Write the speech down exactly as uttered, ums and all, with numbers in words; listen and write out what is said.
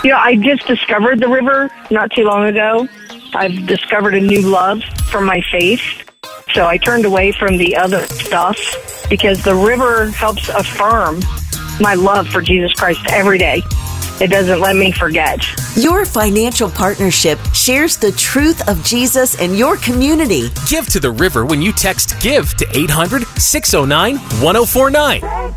You know, I just discovered the river not too long ago. I've discovered a new love for my faith. So I turned away from the other stuff because the river helps affirm my love for Jesus Christ every day. It doesn't let me forget. Your financial partnership shares the truth of Jesus in your community. Give to the river when you text GIVE to eight hundred, six oh nine, one oh four nine.